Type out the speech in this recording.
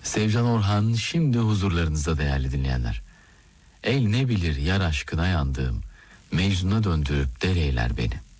Sevcan Orhan şimdi huzurlarınızda değerli dinleyenler. El ne bilir yar aşkına yandığım, Mecnun'a döndürüp dereyler beni.